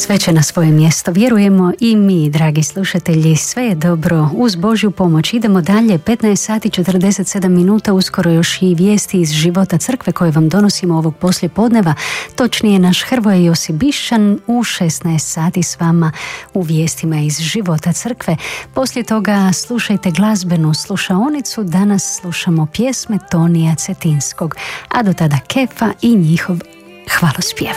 Sve će na svoje mjesto, vjerujemo i mi, dragi slušatelji, sve je dobro, uz Božju pomoć. Idemo dalje, 15 sati 47 minuta, uskoro još i vijesti iz života crkve koje vam donosimo ovog poslijepodneva, točnije naš Hrvoje Josip Bišćan u 16 sati s vama u vijestima iz života crkve. Poslije toga slušajte glazbenu slušaonicu, danas slušamo pjesme Tonija Cetinskog, a do tada Kefa i njihov hvalospjev.